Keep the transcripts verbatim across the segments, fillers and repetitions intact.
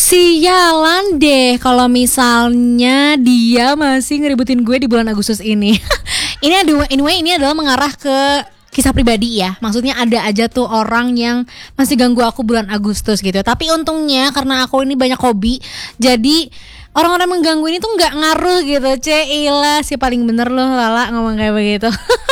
Sialan deh kalau misalnya dia masih ngeributin gue di bulan Agustus ini. Ini ada anyway ini adalah mengarah ke kisah pribadi ya. Maksudnya ada aja tuh orang yang masih ganggu aku bulan Agustus gitu. Tapi untungnya karena aku ini banyak hobi, jadi orang-orang mengganggu ini tuh nggak ngaruh gitu. Cila si paling bener loh Lala ngomong kayak begitu.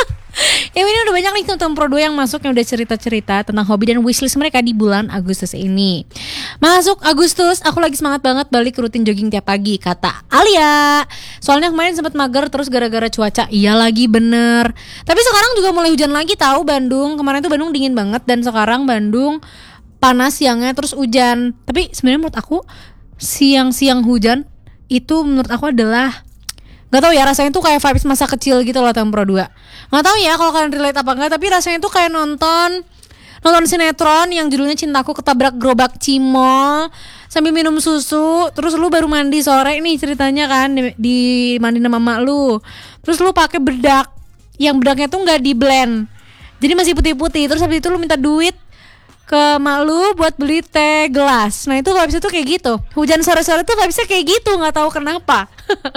Ya ini udah banyak nih teman-teman Pro dua yang masuk yang udah cerita-cerita tentang hobi dan wishlist mereka di bulan Agustus ini. Masuk Agustus, aku lagi semangat banget balik rutin jogging tiap pagi, kata Alia. Soalnya kemarin sempat mager terus gara-gara cuaca. Iya lagi bener. Tapi sekarang juga mulai hujan lagi tahu Bandung. Kemarin tuh Bandung dingin banget dan sekarang Bandung panas siangnya terus hujan. Tapi sebenarnya menurut aku siang-siang hujan itu menurut aku adalah gak tau ya, rasanya tuh kayak vibes masa kecil gitu loh teman Pro dua. Gak tau ya kalau kalian relate apa enggak, tapi rasanya tuh kayak nonton Nonton sinetron yang judulnya Cintaku Ketabrak Gerobak Cimol sambil minum susu. Terus lu baru mandi sore nih ceritanya kan, di, di mandi sama mak lu. Terus lu pakai bedak, yang bedaknya tuh gak di blend, jadi masih putih-putih. Terus habis itu lu minta duit ke mak lu buat beli teh gelas. Nah itu vibesnya tuh kayak gitu. Hujan sore-sore tuh vibesnya kayak gitu, gak tahu kenapa.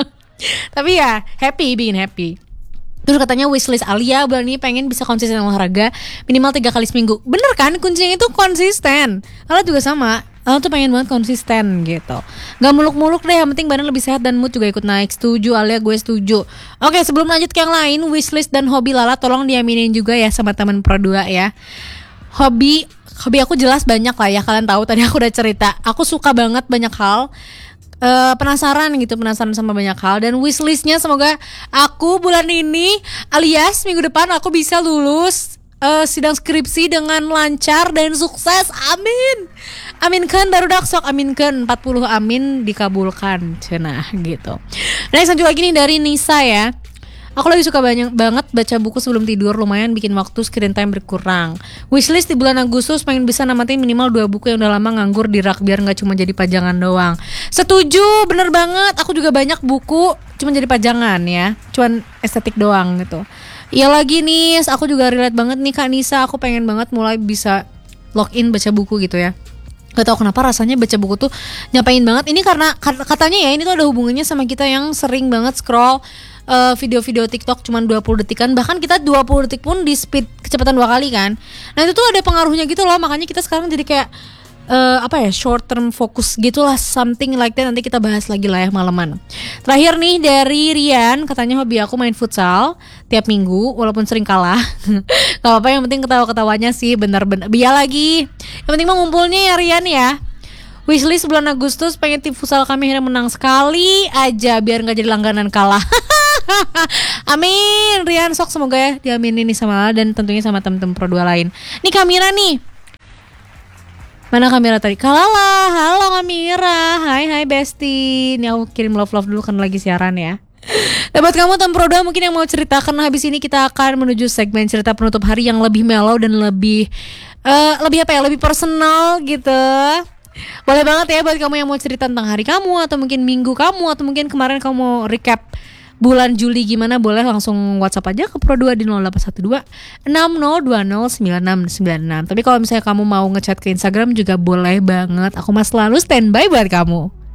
Tapi ya happy, bikin happy. Terus katanya wishlist Alia bulan ini pengen bisa konsisten olahraga minimal tiga kali seminggu. Bener kan, kuncinya itu konsisten. Alia juga sama, Alia tuh pengen banget konsisten gitu. Gak muluk-muluk deh, yang penting badan lebih sehat dan mood juga ikut naik. Setuju Alia, gue setuju. Oke, sebelum lanjut ke yang lain, wishlist dan hobi Lala tolong diaminin juga ya sama teman Pro dua ya. Hobi Hobi aku jelas banyak lah ya, kalian tahu tadi aku udah cerita. Aku suka banget banyak hal. Uh, penasaran gitu, penasaran sama banyak hal. Dan wishlistnya semoga aku bulan ini alias minggu depan aku bisa lulus uh, sidang skripsi dengan lancar dan sukses. Amin. Aminkan baru dak sok aminkan empat puluh amin dikabulkan cenah gitu. Next lanjut lagi nih dari Nisa ya. Aku lagi suka banyak banget baca buku sebelum tidur, lumayan bikin waktu screen time berkurang. Wishlist di bulan Agustus pengen bisa namatin minimal dua buku yang udah lama nganggur di rak biar nggak cuma jadi pajangan doang. Setuju, bener banget. Aku juga banyak buku cuma jadi pajangan ya, cuman estetik doang gitu. Iya lagi nih, aku juga relate banget nih Kak Nisa. Aku pengen banget mulai bisa login baca buku gitu ya. Gak tau kenapa rasanya baca buku tuh nyapain banget. Ini karena katanya ya ini tuh ada hubungannya sama kita yang sering banget scroll Uh, video-video TikTok cuman dua puluh detikan. Bahkan kita dua puluh detik pun di speed kecepatan dua kali kan. Nah itu tuh ada pengaruhnya gitu loh. Makanya kita sekarang jadi kayak uh, apa ya, short term focus gitulah, something like that. Nanti kita bahas lagi lah ya malaman. Terakhir nih dari Rian, katanya hobi aku main futsal tiap minggu walaupun sering kalah. Gak apa-apa, yang penting ketawa-ketawanya sih benar-benar. Biar lagi, yang penting mah ngumpulnya ya Rian ya. Wishlist bulan Agustus pengen tim futsal kami akhirnya menang sekali aja biar gak jadi langganan kalah. Amin Rian, sok semoga ya diaminin nih sama Lala dan tentunya sama temen-temen Pro dua lain. Nih Kamira nih. Mana Kamira tadi? Kalala, halo Kamira. Hai hai bestie. Nih aku kirim love-love dulu kan lagi siaran ya. Dan buat kamu temen Pro dua mungkin yang mau cerita, karena habis ini kita akan menuju segmen cerita penutup hari yang lebih mellow dan lebih uh, Lebih apa ya, lebih personal gitu. Boleh banget ya buat kamu yang mau cerita tentang hari kamu, atau mungkin minggu kamu, atau mungkin kemarin kamu mau recap bulan Juli gimana, boleh langsung WhatsApp aja ke Pro dua di nol delapan satu dua enam nol dua nol sembilan enam sembilan enam. Tapi kalau misalnya kamu mau ngechat ke Instagram juga boleh banget. Aku mah selalu standby buat kamu.